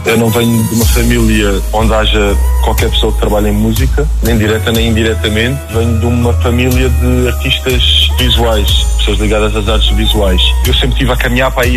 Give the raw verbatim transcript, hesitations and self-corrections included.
Eu não venho de uma família onde haja qualquer pessoa que trabalhe em música, nem direta nem indiretamente. Venho de uma família de artistas visuais, pessoas ligadas às artes visuais. Eu sempre estive a caminhar para aí